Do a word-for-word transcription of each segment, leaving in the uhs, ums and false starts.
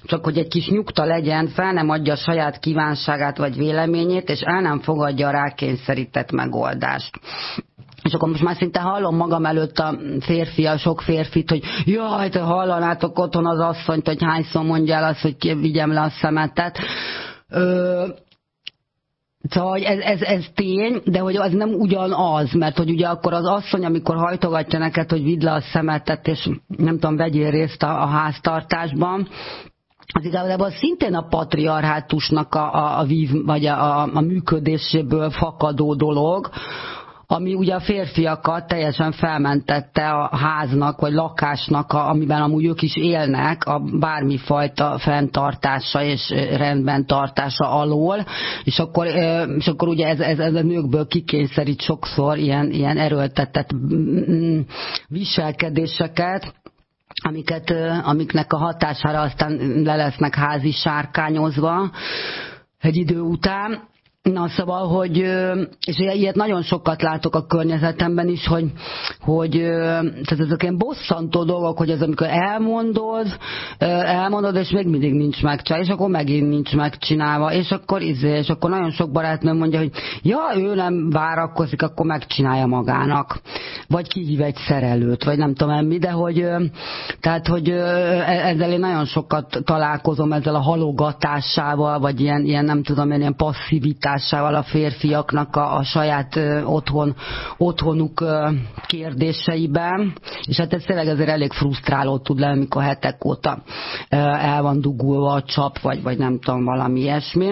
csak hogy egy kis nyugta legyen, fel nem adja a saját kívánságát vagy véleményét, és el nem fogadja a rákényszerített megoldást. És akkor most már szinte hallom magam előtt a férfi, a sok férfit, hogy jaj, te hallanátok otthon az asszonyt, hogy hányszor mondja el azt, hogy vigyem le a szemetet. Ö, Szóval ez, ez, ez tény, de hogy az nem ugyanaz, mert hogy ugye akkor az asszony, amikor hajtogatja neked, hogy vidd le a szemetet, és nem tudom, vegyél részt a, a háztartásban, az igazából szintén a patriarhátusnak a, a, a vív, vagy a, a, a működéséből fakadó dolog, ami ugye a férfiakat teljesen felmentette a háznak, vagy lakásnak, a, amiben amúgy ők is élnek, a bármifajta fenntartása és rendben tartása alól, és akkor, és akkor ugye ez, ez, ez a nőkből kikényszerít sokszor ilyen, ilyen erőltetett viselkedéseket, amiket, amiknek a hatására aztán le lesznek házi sárkányozva egy idő után. Na szóval, hogy, és ilyet nagyon sokat látok a környezetemben is, hogy, hogy tehát ezek ilyen bosszantó dolgok, hogy az, amikor elmondod, elmondod, és még mindig nincs megcsinálva, és akkor megint nincs megcsinálva, és akkor izé, és akkor nagyon sok barátnőm mondja, hogy ja, ő nem várakozik, akkor megcsinálja magának, vagy kihív egy szerelőt, vagy nem tudom mi, de hogy, tehát, hogy ezzel én nagyon sokat találkozom, ezzel a halogatásával, vagy ilyen, ilyen nem tudom, ilyen passzivitás a férfiaknak a, a saját ö, otthon, otthonuk ö, kérdéseiben, és hát ez tényleg azért elég frusztráló tud lenni, amikor hetek óta ö, el van dugulva a csap, vagy, vagy nem tudom, valami ilyesmi.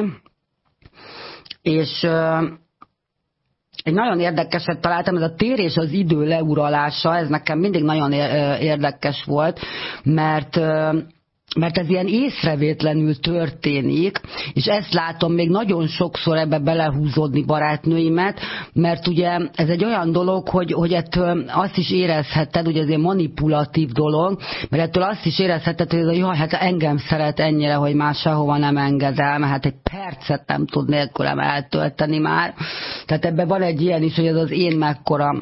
És ö, egy nagyon érdekeset találtam, ez a tér és az idő leuralása, ez nekem mindig nagyon érdekes volt, mert ö, mert ez ilyen észrevétlenül történik, és ezt látom még nagyon sokszor ebbe belehúzódni barátnőimet, mert ugye ez egy olyan dolog, hogy, hogy ettől azt is érezheted, ugye ez egy manipulatív dolog, mert ettől azt is érezheted, hogy ez, jaj, hát engem szeret ennyire, hogy már sehova nem enged el, mert hát egy percet nem tud nélkülem eltölteni már. Tehát ebben van egy ilyen is, hogy ez az én mekkora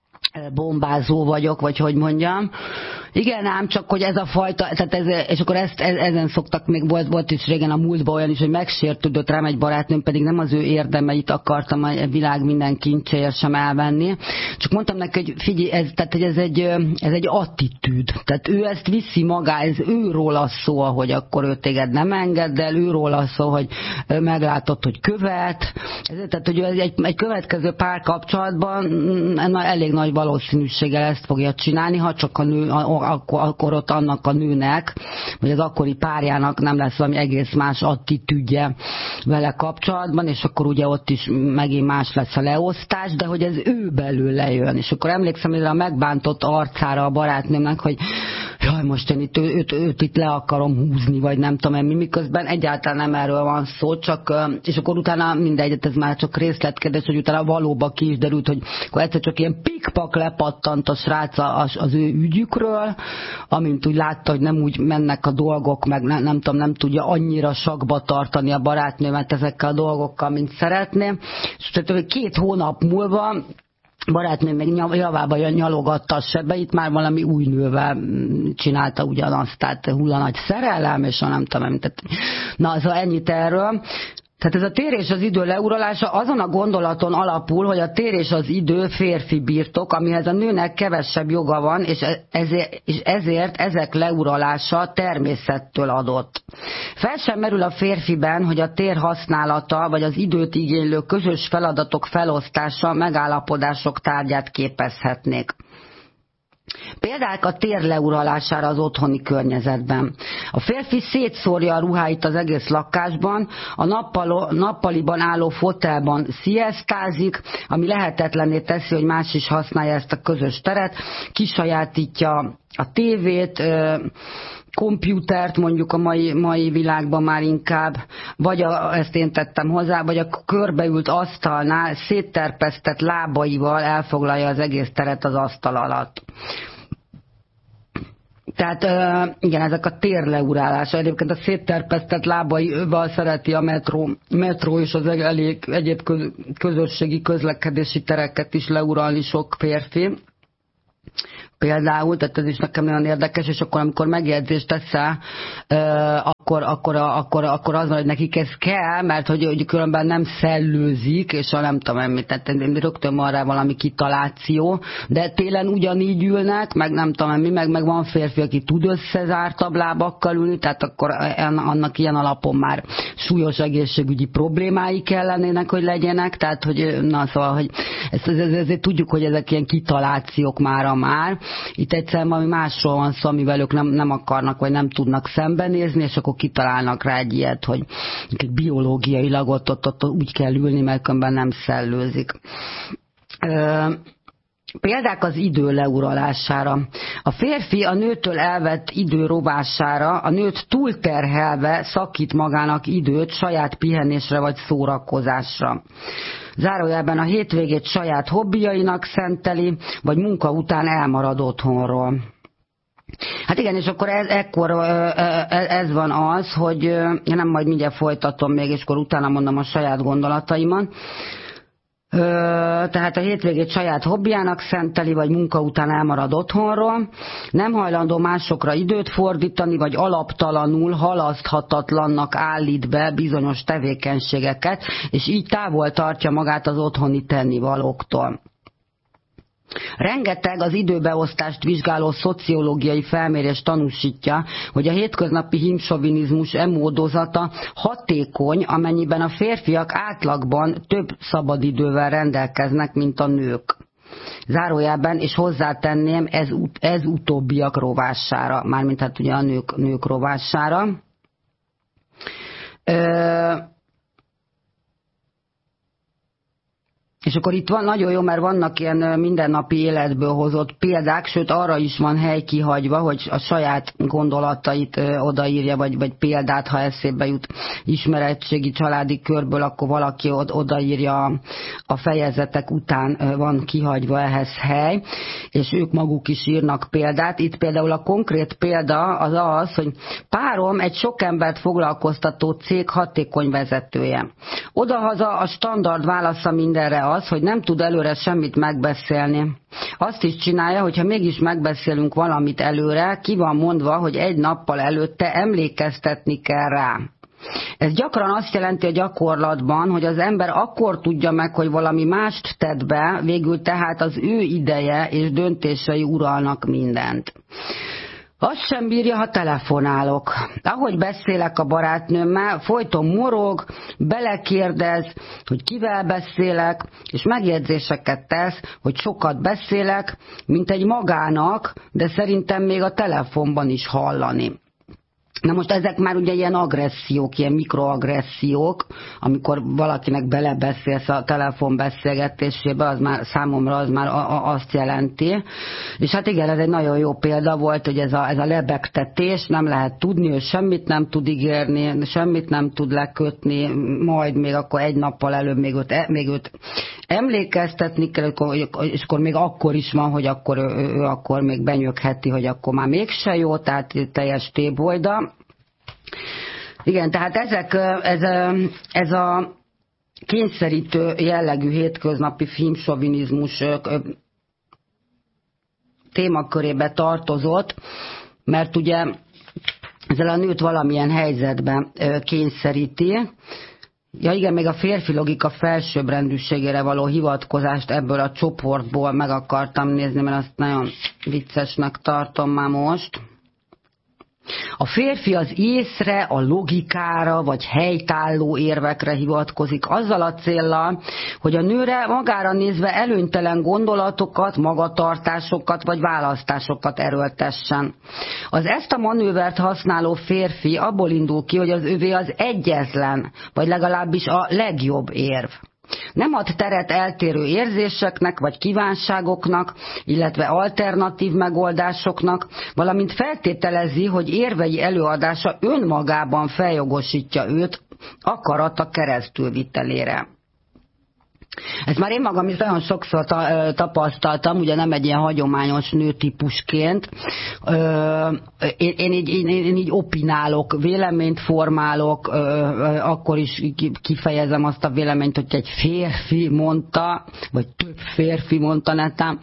bombázó vagyok, vagy hogy mondjam. Igen, ám csak, hogy ez a fajta, tehát ez, és akkor ezt, ezen szoktak, még volt, volt is régen a múltban olyan is, hogy megsértődött rám egy barátnőm, pedig nem az ő érdemeit akartam a világ minden kincséért sem elvenni. Csak mondtam neki, hogy figyelj, ez, tehát, hogy ez egy, ez egy attitűd. Tehát ő ezt viszi magá, ez őróla szól, hogy akkor ő téged nem engedd el, őróla szól, hogy meglátod, hogy követ. Ez, tehát, hogy egy, egy következő párkapcsolatban elég nagy valószínűséggel ezt fogja csinálni, ha csak a nő, akkor, akkor ott annak a nőnek, vagy az akkori párjának nem lesz valami egész más attitűdje vele kapcsolatban, és akkor ugye ott is megint más lesz a leosztás, de hogy ez ő belőle jön. És akkor emlékszem hogy a megbántott arcára a barátnőmnek, hogy jaj, most én itt, őt, őt itt le akarom húzni, vagy nem tudom mi, miközben egyáltalán nem erről van szó, csak, és akkor utána mindegy, ez már csak részletkedés, hogy utána valóban ki is derült, hogy akkor egyszer csak ilyen pikpak lepattant a srác az, az ő ügyükről, amint úgy látta, hogy nem úgy mennek a dolgok, meg nem, nem tudom, nem tudja annyira sakba tartani a barátnőmet ezekkel a dolgokkal, mint szeretné. És tehát két hónap múlva barátnőm még javába nyalogatta a sebeit, már valami új nővel csinálta ugyanazt, tehát hulla nagy szerelem, és nem tudom, tehát, na, szóval ennyit erről. Tehát ez a tér és az idő leuralása azon a gondolaton alapul, hogy a tér és az idő férfi birtok, amihez a nőnek kevesebb joga van, és ezért, és ezért ezek leuralása természettől adott. Fel sem merül a férfiben, hogy a tér használata, vagy az időt igénylő közös feladatok felosztása megállapodások tárgyát képezhetnék. Példák a tér leuralására az otthoni környezetben. A férfi szétszórja a ruháit az egész lakásban, a nappalo, nappaliban álló fotelban sziasztázik, ami lehetetlenné teszi, hogy más is használja ezt a közös teret, kisajátítja a tévét, kompjútert mondjuk a mai, mai világban már inkább, vagy a, ezt én tettem hozzá, vagy a körbeült asztalnál szétterpesztett lábaival elfoglalja az egész teret az asztal alatt. Tehát igen, ezek a térleurálása. Egyébként a szétterpesztett lábaival szereti a metró, metró és az elég egyéb közösségi közlekedési tereket is leuralni sok férfi. Például, tehát ez is nekem nagyon érdekes, és akkor amikor megjegyzést teszel, akkor, akkor, akkor, akkor az van, hogy nekik ez kell, mert hogy, hogy különben nem szellőzik, és a nem tudom, mit, tehát rögtön van rá valami kitaláció, de télen ugyanígy ülnek, meg nem tudom, mi, meg, meg van férfi, aki tud összezártabb lábakkal ülni, tehát akkor annak ilyen alapon már súlyos egészségügyi problémái kellenének, hogy legyenek, tehát hogy na szóval, hogy ezt, ez, ezért tudjuk, hogy ezek ilyen kitalációk mára már. Itt egyszerűen valami másról van szó, amivel ők nem, nem akarnak, vagy nem tudnak szembenézni, és akkor kitalálnak rá egy ilyet, hogy biológiailag ott, ott, ott úgy kell ülni, mert különben nem szellőzik. Példák az idő leuralására. A férfi a nőtől elvett idő rovására, a nőt túlterhelve szakít magának időt saját pihenésre vagy szórakozásra. Zárójelben a hétvégét saját hobbijainak szenteli, vagy munka után elmarad otthonról. Hát igen, és akkor ez, ekkor ez van az, hogy én nem majd mindjárt folytatom még, és akkor utána mondom a saját gondolataimat. Tehát a hétvégét saját hobbiának szenteli, vagy munka után elmarad otthonról, nem hajlandó másokra időt fordítani, vagy alaptalanul, halaszthatatlannak állít be bizonyos tevékenységeket, és így távol tartja magát az otthoni tennivalóktól. Rengeteg az időbeosztást vizsgáló szociológiai felmérés tanúsítja, hogy a hétköznapi hímsovinizmus e módozata hatékony, amennyiben a férfiak átlagban több szabadidővel rendelkeznek, mint a nők. Zárójelben, és hozzátenném, ez, ez utóbbiak rovására, mármint hát ugye a nők, nők rovására. Ö És akkor itt van nagyon jó, mert vannak ilyen mindennapi életből hozott példák, sőt arra is van hely kihagyva, hogy a saját gondolatait odaírja, vagy, vagy példát, ha eszébe jut ismeretségi családi körből, akkor valaki odaírja a fejezetek után, van kihagyva ehhez hely, és ők maguk is írnak példát. Itt például a konkrét példa az az, hogy párom egy sok embert foglalkoztató cég hatékony vezetője. Odahaza a standard válasza mindenre az, hogy nem tud előre semmit megbeszélni. Azt is csinálja, hogyha mégis megbeszélünk valamit előre, ki van mondva, hogy egy nappal előtte emlékeztetni kell rá. Ez gyakran azt jelenti a gyakorlatban, hogy az ember akkor tudja meg, hogy valami mást tett be, végül tehát az ő ideje és döntései uralnak mindent. Azt sem bírja, ha telefonálok. Ahogy beszélek a barátnőmmel, folyton morog, belekérdez, hogy kivel beszélek, és megjegyzéseket tesz, hogy sokat beszélek, mint egy magának, de szerintem még a telefonban is hallani. Na most ezek már ugye ilyen agressziók, ilyen mikroagressziók, amikor valakinek belebeszélsz a telefonbeszélgetésébe, az már számomra az már a, a, azt jelenti. És hát igen, ez egy nagyon jó példa volt, hogy ez a, ez a lebegtetés, nem lehet tudni, ő semmit nem tud ígérni, semmit nem tud lekötni, majd még akkor egy nappal előbb még őt, még őt emlékeztetni kell, és akkor még akkor is van, hogy akkor ő, ő akkor még benyögheti, hogy akkor már mégse jó, tehát teljes tébolyda. Igen, tehát ezek, ez, ez a kényszerítő jellegű hétköznapi filmsovinizmus témakörébe tartozott, mert ugye ezzel a nőt valamilyen helyzetbe kényszeríti. Ja igen, még a férfi logika felsőbbrendűségére való hivatkozást ebből a csoportból meg akartam nézni, mert azt nagyon viccesnek tartom már most. A férfi az észre, a logikára vagy helytálló érvekre hivatkozik azzal a céllal, hogy a nőre magára nézve előnytelen gondolatokat, magatartásokat vagy választásokat erőltessen. Az ezt a manővert használó férfi abból indul ki, hogy az övé az egyetlen, vagy legalábbis a legjobb érv. Nem ad teret eltérő érzéseknek vagy kívánságoknak, illetve alternatív megoldásoknak, valamint feltételezi, hogy érvei előadása önmagában feljogosítja őt akarata keresztülvitelére. Ezt már én magam is nagyon sokszor tapasztaltam, ugye nem egy ilyen hagyományos nőtípusként. Én, én, így, én, én így opinálok, véleményt formálok, akkor is kifejezem azt a véleményt, hogy egy férfi mondta, vagy több férfi mondta netán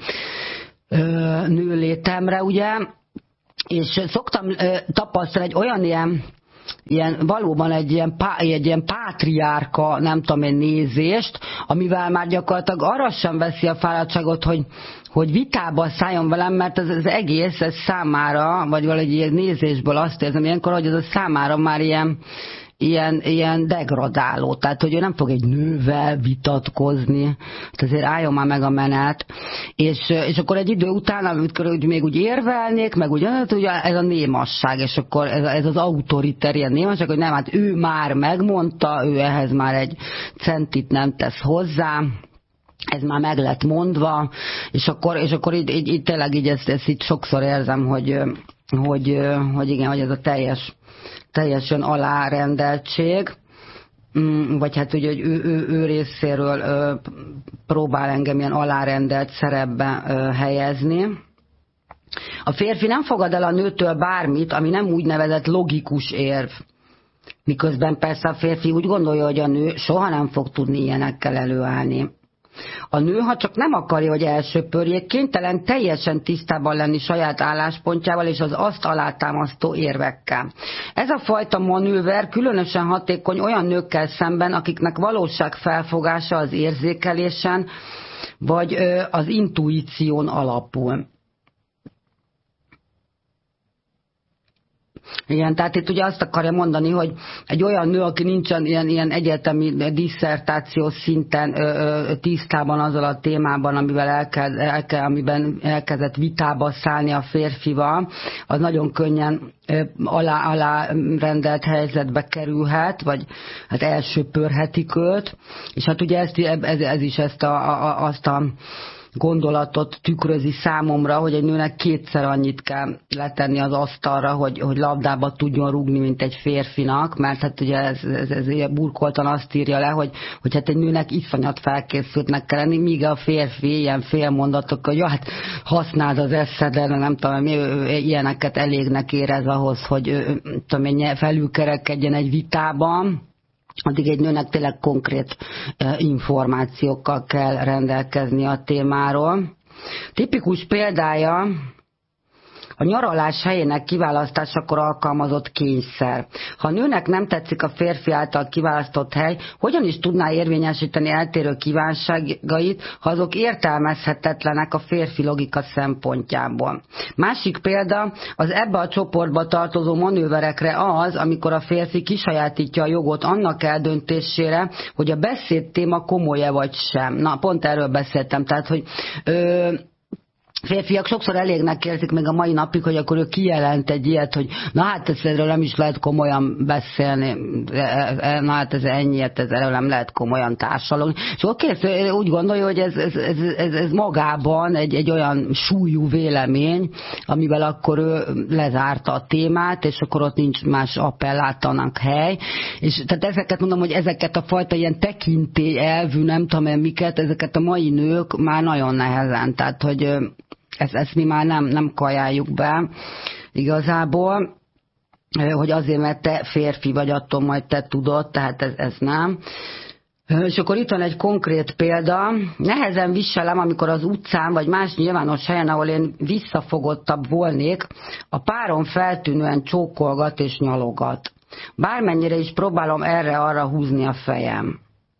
nőlétemre, ugye. És szoktam tapasztalni egy olyan ilyen ilyen, valóban egy ilyen, pá, egy ilyen pátriárka, nem tudom én, nézést, amivel már gyakorlatilag arra sem veszi a fáradtságot, hogy, hogy vitába szálljon velem, mert ez az egész, ez számára, vagy valahogy ilyen nézésből azt érzem ilyenkor, hogy ez a számára már ilyen, ilyen, ilyen degradáló. Tehát, hogy ő nem fog egy nővel vitatkozni. Hát azért álljon már meg a menet. És, és akkor egy idő után, amikor úgy, még úgy érvelnék, meg úgy, ugye ez a némasság, és akkor ez, ez az autoriter ilyen némasság, hogy nem, hát ő már megmondta, ő ehhez már egy centit nem tesz hozzá, ez már meg lett mondva, és akkor, és akkor így, így, így tényleg így ezt, ezt így sokszor érzem, hogy, hogy, hogy igen, hogy ez a teljes teljesen alárendeltség, vagy hát ugye, hogy ő, ő, ő részéről ö, próbál engem ilyen alárendelt szerepbe ö, helyezni. A férfi nem fogad el a nőtől bármit, ami nem úgynevezett logikus érv. Miközben persze a férfi úgy gondolja, hogy a nő soha nem fog tudni ilyenekkel előállni. A nő, ha csak nem akarja, hogy elsöpörjék, kénytelen teljesen tisztában lenni saját álláspontjával és az azt alátámasztó érvekkel. Ez a fajta manőver különösen hatékony olyan nőkkel szemben, akiknek valóságfelfogása az érzékelésen vagy az intuíción alapul. Igen, tehát itt ugye azt akarja mondani, hogy egy olyan nő, aki nincsen ilyen, ilyen egyetemi disszertációs szinten ö, ö, tisztában azzal a témában, amivel elkezd, elke, amiben elkezdett vitába szállni a férfival, az nagyon könnyen ö, alá, alá rendelt helyzetbe kerülhet, vagy hát elsöpörhetik őt, és hát ugye ezt, ez, ez is ezt a, a, azt a gondolatot tükrözi számomra, hogy egy nőnek kétszer annyit kell letenni az asztalra, hogy, hogy labdába tudjon rúgni, mint egy férfinak, mert hát ugye ez, ez, ez burkoltan azt írja le, hogy, hogy hát egy nőnek iszonyat felkészültnek kell lenni, míg a férfi ilyen félmondatok, hogy ja, hát használd az eszedre, nem tudom, mi ilyeneket elégnek érez ahhoz, hogy tudom, felülkerekedjen egy vitában. Addig egy nőnek tényleg konkrét információkkal kell rendelkezni a témáról. Tipikus példája a nyaralás helyének kiválasztásakor alkalmazott kényszer. Ha a nőnek nem tetszik a férfi által kiválasztott hely, hogyan is tudná érvényesíteni eltérő kívánságait, ha azok értelmezhetetlenek a férfi logika szempontjából. Másik példa az ebbe a csoportba tartozó manőverekre az, amikor a férfi kisajátítja a jogot annak eldöntésére, hogy a beszéd téma komoly-e vagy sem. Na, pont erről beszéltem, tehát, hogy ö, férfiak sokszor elégnek érzik még a mai napig, hogy akkor ő kijelent egy ilyet, hogy na hát ez erről nem is lehet komolyan beszélni, na hát ez ennyiért, ez erről nem lehet komolyan társalogni. És akkor kész, úgy gondolja, hogy ez, ez, ez, ez, ez magában egy, egy olyan súlyú vélemény, amivel akkor ő lezárta a témát, és akkor ott nincs más appellátanak hely. És tehát ezeket mondom, hogy ezeket a fajta ilyen tekintély elvű, nem tudom én miket, ezeket a mai nők már nagyon nehezen, tehát hogy Ezt, ezt mi már nem, nem kajáljuk be igazából, hogy azért, mert te férfi vagy, attól majd te tudod, tehát ez, ez nem. És akkor itt van egy konkrét példa. Nehezen viselem, amikor az utcán, vagy más nyilvános helyen, ahol én visszafogottabb volnék, a párom feltűnően csókolgat és nyalogat. Bármennyire is próbálom erre-arra húzni a fejem.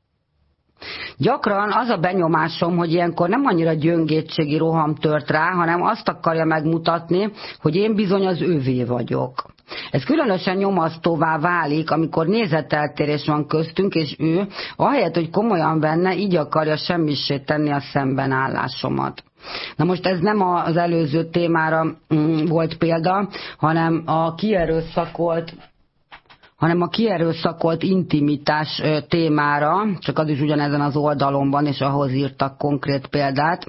Gyakran az a benyomásom, hogy ilyenkor nem annyira gyöngétségi roham tört rá, hanem azt akarja megmutatni, hogy én bizony az övé vagyok. Ez különösen nyomasztóvá válik, amikor nézeteltérés van köztünk, és ő, ahelyett, hogy komolyan venne, így akarja semmissé tenni a szembenállásomat. Na most ez nem az előző témára volt példa, hanem a kierőszakolt hanem a kierőszakolt intimitás témára, csak az is ugyanezen az oldalon van, és ahhoz írtak konkrét példát.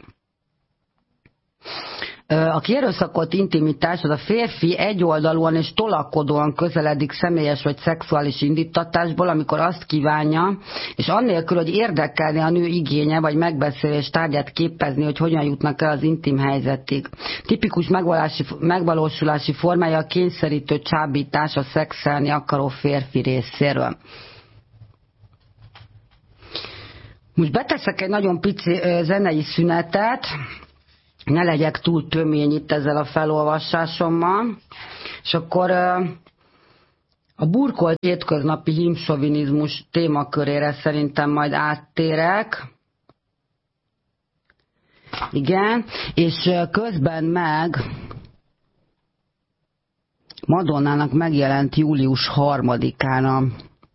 A kierőszakolt intimitás az a férfi egyoldalúan és tolakodóan közeledik személyes vagy szexuális indítatásból, amikor azt kívánja, és annélkül, hogy érdekelni a nő igénye vagy megbeszélés tárgyát képezni, hogy hogyan jutnak el az intim helyzetig. Tipikus megvalósulási formája a kényszerítő csábítás a szexelni akaró férfi részéről. Most beteszek egy nagyon pici zenei szünetet, ne legyek túl tömény itt ezzel a felolvasásommal, és akkor A burkolt hétköznapi hímsovinizmus témakörére szerintem majd áttérek. Igen, és közben meg Madonnának megjelent július harmadikán a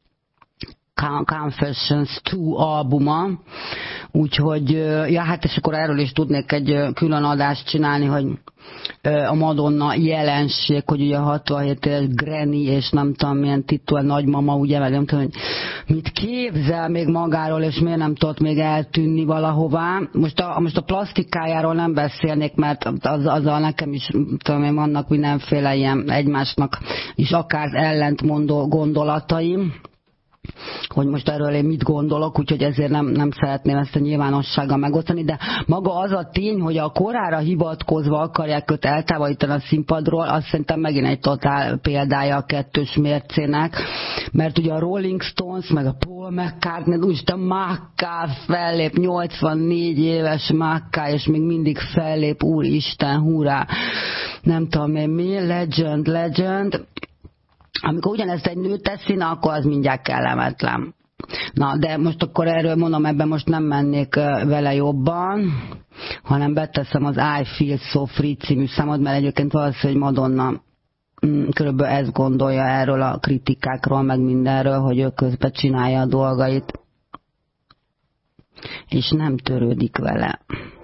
Confessions kettő albuma, úgyhogy, ja, hát és akkor erről is tudnék egy külön adást csinálni, hogy a Madonna jelenség, hogy ugye hatvanhét éves Granny, és nem tudom milyen titul, nagymama, ugye, meg nem tudom, hogy mit képzel még magáról, és miért nem tudott még eltűnni valahová. Most a, most a plastikájáról nem beszélnék, mert az, azzal nekem is, tudom én, vannak mindenféle ilyen egymásnak is akár ellentmondó gondolataim, hogy most erről én mit gondolok, úgyhogy ezért nem, nem szeretném ezt a nyilvánossággal megosztani, de maga az a tény, hogy a korára hivatkozva akarják őt eltávolítani a színpadról, azt szerintem megint egy totál példája a kettős mércének, mert ugye a Rolling Stones, meg a Paul McCartney, úgyis a Macca fellép, nyolcvannégy éves Macca, és még mindig fellép, úristen, hurrá, nem tudom én mi, legend, legend. Amikor ugyanezt egy nő teszi, na, akkor az mindjárt kellemetlen. Na, de most akkor erről mondom, ebben most nem mennék vele jobban, hanem beteszem az I Feel So Free című számot, mert egyébként valószínűleg Madonna körülbelül ezt gondolja erről a kritikákról, meg mindenről, hogy ő közben csinálja a dolgait, és nem törődik vele.